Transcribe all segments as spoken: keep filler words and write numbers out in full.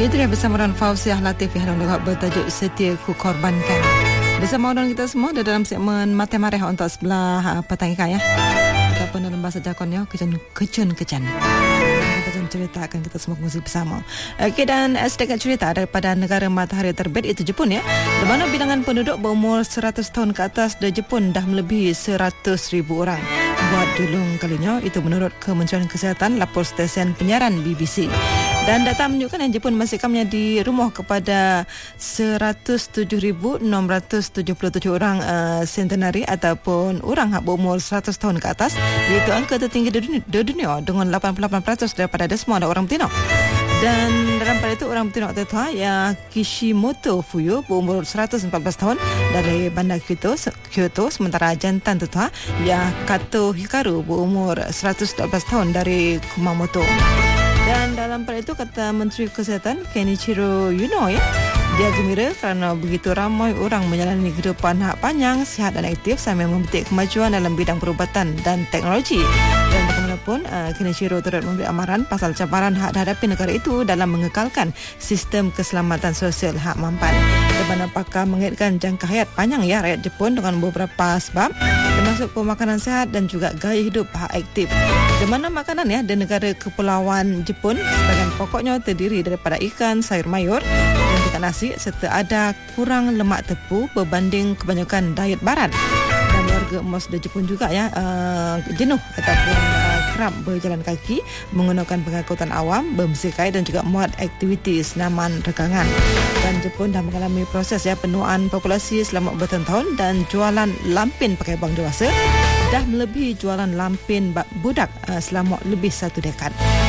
Itu dia bersama dengan Fauziah Latif yang bertajuk Setia Ku Korbankan. Bersama dengan kita semua dalam segmen Mata Mareh untuk sebelah petang ikan ya. Ataupun dalam bahasa Jakonnya kecun kecun kecan. Kita cerita akan kita semua kongsi bersama. Okey, dan sedikit cerita daripada negara matahari terbit itu Jepun ya. Di mana bilangan penduduk berumur seratus tahun ke atas di Jepun dah melebihi seratus ribu orang. Buat dulung kalinya itu menurut Kementerian Kesihatan lapor stesen penyiaran B B C. Dan data menunjukkan yang Jepun masih akan menjadi rumah kepada seratus tujuh ribu enam ratus tujuh puluh tujuh orang uh, centenary ataupun orang yang berumur seratus tahun ke atas, iaitu angka tertinggi di dunia, di dunia dengan lapan puluh lapan peratus daripada semua ada orang betina. Dan dalam pada itu orang betina tertua ya Kishimoto Fuyo berumur seratus empat belas tahun dari bandar Kyoto, Kyoto sementara jantan tertua ya Kato Hikaru berumur seratus dua belas tahun dari Kumamoto. Dan dalam pada itu kata Menteri Kesihatan Kenichiro Yuno ya, dia gembira kerana begitu ramai orang menjalani kehidupan hak panjang, sihat dan aktif sambil memetik kemajuan dalam bidang perubatan dan teknologi. Dan bagaimanapun uh, Kenichiro turut memberi amaran pasal cabaran hak dihadapi negara itu dalam mengekalkan sistem keselamatan sosial hak mampan. Di mana pakar mengaitkan jangka hayat panjang ya rakyat Jepun dengan beberapa sebab, termasuk pemakanan sihat dan juga gaya hidup hak aktif. Di mana makanan ya di negara kepulauan Jepun sebahagian pokoknya terdiri daripada ikan, sayur mayur dan juga nasi serta ada kurang lemak tepu berbanding kebanyakan diet barat. Dan warga emas di Jepun juga ya uh, jenuh ataupun uh, kerap berjalan kaki menggunakan pengangkutan awam, bermuzikai dan juga muat aktiviti senaman rekangan. Dan Jepun dah mengalami proses ya penuaan populasi selama bertahun-tahun dan jualan lampin pakai bang dewasa dah melebihi jualan lampin budak uh, selama lebih satu dekad.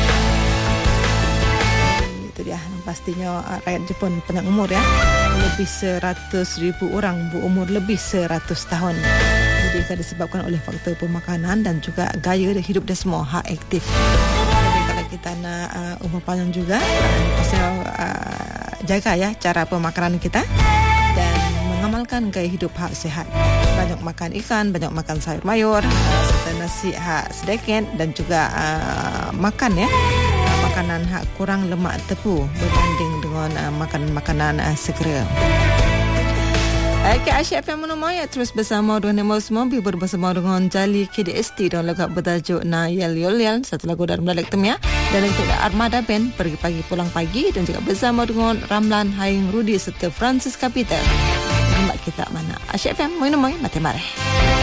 Itu dia pastinya uh, rakyat Jepun panjang umur ya, lebih seratus ribu orang berumur lebih seratus tahun. Jadi akan disebabkan oleh faktor pemakanan dan juga gaya hidup dia semua hak aktif. Jadi kalau kita nak uh, umur panjang juga, uh, pasti uh, jaga ya cara pemakanan kita dan mengamalkan gaya hidup hak sihat. Banyak makan ikan, banyak makan sayur mayur, serta nasi hak sedikit dan juga uh, makan ya uh, makanan hak kurang lemak tepu berbanding dengan uh, makanan-makanan uh, segera. Okay, Asyik F M Menomai terus bersama dengan Nemo semua bersama dengan Jali K D S T dan lagu bertajuk Na Yel Yol Yel, satu lagu dari Melayu Temia dan untuk Armada Band Pergi Pagi Pulang Pagi dan juga bersama dengan Ramlan Haing Rudi serta Francis Kapita. Kita mana Asyik F M Menomai Mata Mareh.